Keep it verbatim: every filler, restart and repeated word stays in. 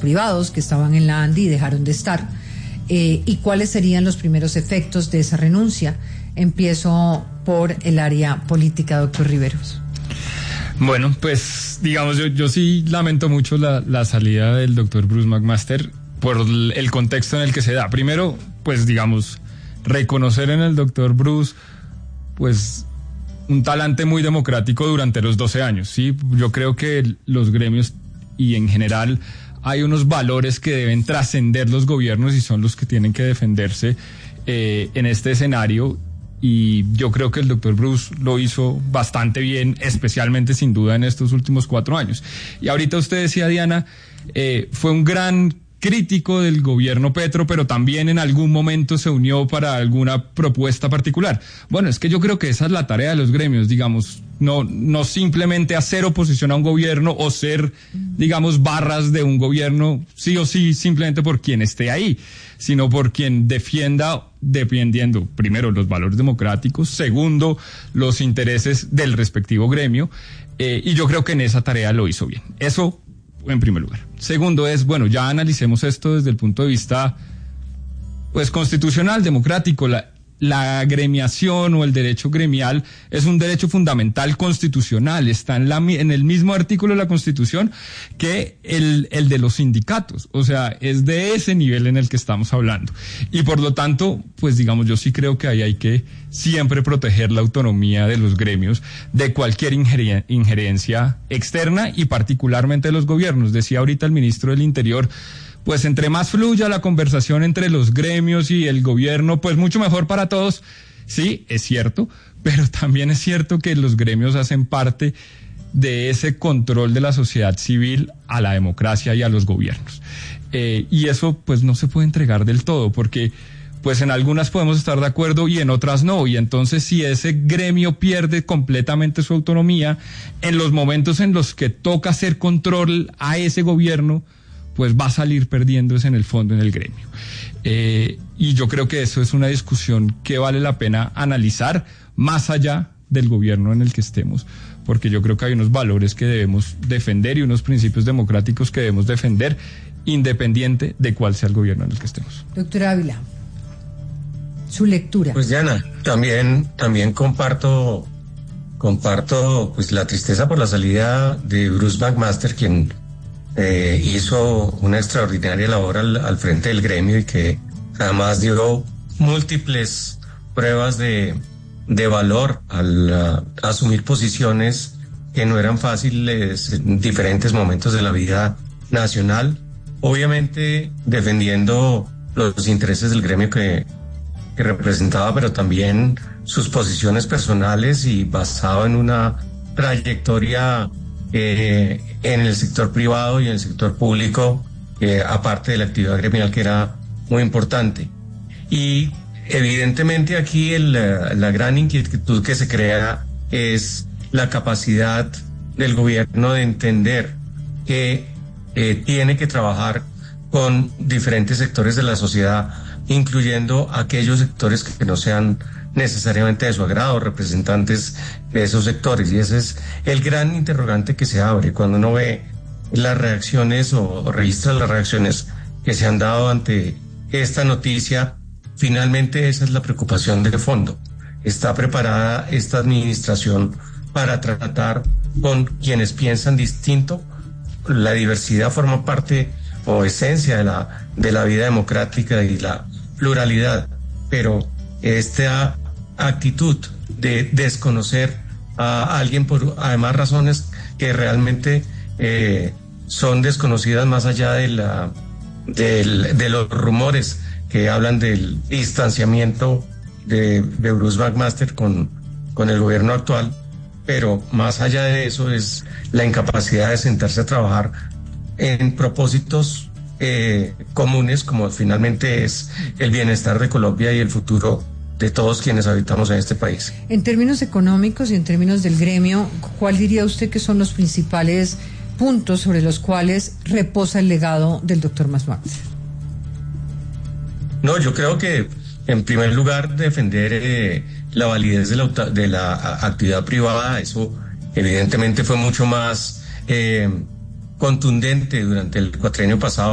privados que estaban en la ANDI y dejaron de estar. Eh, ¿Y cuáles serían los primeros efectos de esa renuncia? Empiezo por el área política, doctor Riveros. Bueno, pues digamos, yo, yo sí lamento mucho la, la salida del doctor Bruce McMaster por el contexto en el que se da. Primero, pues digamos, reconocer en el doctor Bruce, pues un talante muy democrático durante los doce años, ¿sí? Yo creo que los gremios y en general hay unos valores que deben trascender los gobiernos y son los que tienen que defenderse eh, en este escenario. Y yo creo que el doctor Bruce lo hizo bastante bien, especialmente sin duda en estos últimos cuatro años. Y ahorita usted decía, Diana, eh, fue un gran crítico del gobierno Petro, pero también en algún momento se unió para alguna propuesta particular. Bueno, es que yo creo que esa es la tarea de los gremios, digamos, no, no simplemente hacer oposición a un gobierno o ser, digamos, barras de un gobierno, sí o sí, simplemente por quien esté ahí, sino por quien defienda, dependiendo, primero, los valores democráticos, segundo, los intereses del respectivo gremio, eh, y yo creo que en esa tarea lo hizo bien. Eso en primer lugar. Segundo es, bueno, ya analicemos esto desde el punto de vista, pues, constitucional, democrático. La, la gremiación o el derecho gremial es un derecho fundamental constitucional. Está en, la, en el mismo artículo de la Constitución que el, el de los sindicatos. O sea, es de ese nivel en el que estamos hablando. Y por lo tanto, pues, digamos, yo sí creo que ahí hay que siempre proteger la autonomía de los gremios de cualquier ingeren- injerencia externa y particularmente de los gobiernos. Decía ahorita el ministro del Interior, pues entre más fluya la conversación entre los gremios y el gobierno, pues mucho mejor para todos. Sí, es cierto, pero también es cierto que los gremios hacen parte de ese control de la sociedad civil a la democracia y a los gobiernos. Eh, y eso pues no se puede entregar del todo, porque pues en algunas podemos estar de acuerdo y en otras no, y entonces si ese gremio pierde completamente su autonomía, en los momentos en los que toca hacer control a ese gobierno, pues va a salir perdiéndose en el fondo en el gremio. Eh, y yo creo que eso es una discusión que vale la pena analizar más allá del gobierno en el que estemos, porque yo creo que hay unos valores que debemos defender y unos principios democráticos que debemos defender independiente de cuál sea el gobierno en el que estemos. Doctora Ávila, su lectura. Pues Diana, también, también comparto, comparto pues la tristeza por la salida de Bruce McMaster, quien eh, hizo una extraordinaria labor al, al frente del gremio y que además dio múltiples pruebas de, de valor al uh, asumir posiciones que no eran fáciles en diferentes momentos de la vida nacional, obviamente defendiendo los intereses del gremio que que representaba, pero también sus posiciones personales y basado en una trayectoria eh, en el sector privado y en el sector público, eh, aparte de la actividad gremial que era muy importante. Y evidentemente aquí el, la gran inquietud que se crea es la capacidad del gobierno de entender que eh, tiene que trabajar con diferentes sectores de la sociedad, incluyendo aquellos sectores que no sean necesariamente de su agrado, representantes de esos sectores. Y ese es el gran interrogante que se abre cuando uno ve las reacciones o, o registra las reacciones que se han dado ante esta noticia. Finalmente esa es la preocupación de fondo. ¿Está preparada esta administración para tratar con quienes piensan distinto? La diversidad forma parte o esencia de la, de la vida democrática y la pluralidad, pero esta actitud de desconocer a alguien por además razones que realmente eh, son desconocidas más allá de, la, de, de los rumores que hablan del distanciamiento de, de Bruce McMaster con, con el gobierno actual, pero más allá de eso es la incapacidad de sentarse a trabajar en propósitos eh, comunes, como finalmente es el bienestar de Colombia y el futuro de todos quienes habitamos en este país. En términos económicos y en términos del gremio, ¿cuál diría usted que son los principales puntos sobre los cuales reposa el legado del doctor McMaster? No, yo creo que en primer lugar defender eh, la validez de la, de la actividad privada. Eso evidentemente fue mucho más eh, contundente durante el cuatrienio pasado.